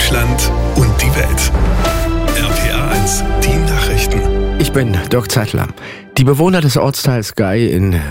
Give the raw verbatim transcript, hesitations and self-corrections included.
Deutschland und die Welt. R P R eins, die Nachrichten. Ich bin Dirk Zeitler. Die Bewohner des Ortsteils Gey in